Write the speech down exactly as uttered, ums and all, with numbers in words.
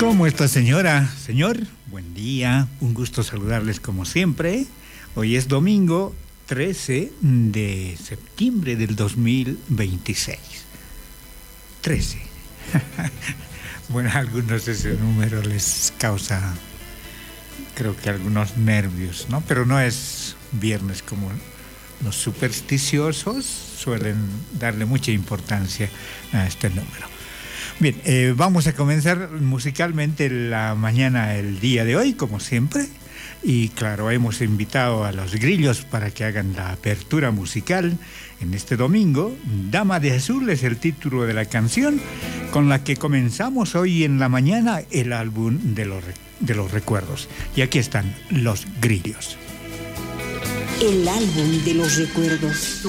¿Cómo está, señora? Señor, buen día. Un gusto saludarles como siempre. Hoy es domingo trece de septiembre del dos mil veintiséis. trece. Bueno, a algunos ese número les causa, creo que algunos nervios, ¿no? Pero no es viernes como los supersticiosos suelen darle mucha importancia a este número. Bien, eh, vamos a comenzar musicalmente la mañana, el día de hoy, como siempre. Y claro, hemos invitado a los Grillos para que hagan la apertura musical en este domingo. Dama de Azul es el título de la canción con la que comenzamos hoy en la mañana el álbum de los, de los recuerdos. Y aquí están los Grillos. El álbum de los recuerdos.